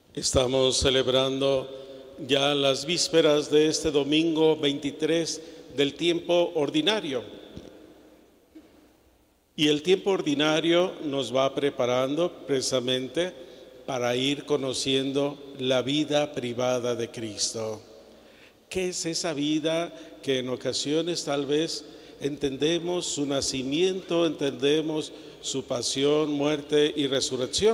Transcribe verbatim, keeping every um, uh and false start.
Estamos celebrando ya las vísperas de este domingo veintitrés del tiempo ordinario. Y el tiempo ordinario nos va preparando precisamente para ir conociendo la vida privada de Cristo. ¿Qué es esa vida que en ocasiones tal vez entendemos su nacimiento, entendemos su pasión, muerte y resurrección?